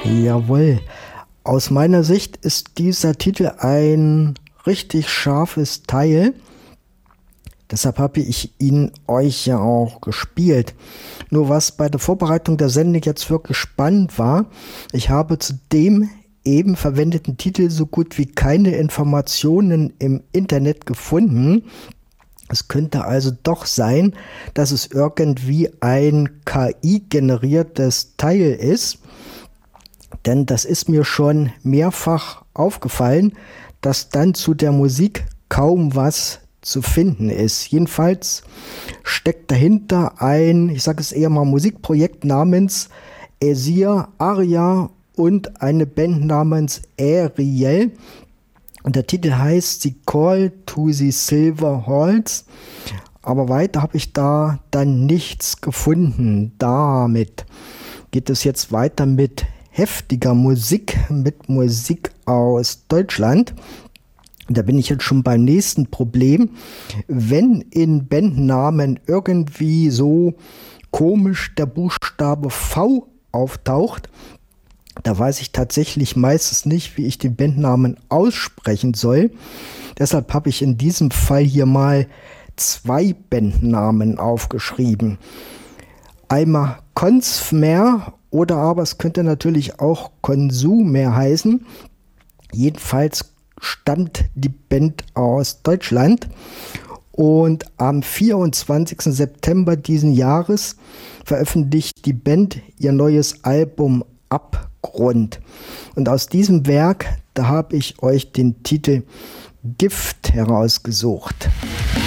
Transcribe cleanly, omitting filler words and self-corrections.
Jawohl. Aus meiner Sicht ist dieser Titel ein richtig scharfes Teil. Deshalb habe ich ihn euch ja auch gespielt. Nur was bei der Vorbereitung der Sendung jetzt wirklich spannend war, ich habe zu dem eben verwendeten Titel so gut wie keine Informationen im Internet gefunden. Es könnte also doch sein, dass es irgendwie ein KI-generiertes Teil ist. Denn das ist mir schon mehrfach aufgefallen, dass dann zu der Musik kaum was zu finden ist. Jedenfalls steckt dahinter ein, ich sage es eher mal, Musikprojekt namens Asir Arya und eine Band namens Ariel. Und der Titel heißt The Call to the Silver Halls. Aber weiter habe ich da dann nichts gefunden. Damit geht es jetzt weiter mit heftiger Musik, mit Musik aus Deutschland. Da bin ich jetzt schon beim nächsten Problem. Wenn in Bandnamen irgendwie so komisch der Buchstabe V auftaucht, da weiß ich tatsächlich meistens nicht, wie ich den Bandnamen aussprechen soll. Deshalb habe ich in diesem Fall hier mal 2 Bandnamen aufgeschrieben. Einmal Consmer oder aber es könnte natürlich auch Consumer heißen. Jedenfalls stammt die Band aus Deutschland und am 24. September diesen Jahres veröffentlicht die Band ihr neues Album Abgrund. Und aus diesem Werk, da habe ich euch den Titel Gift herausgesucht.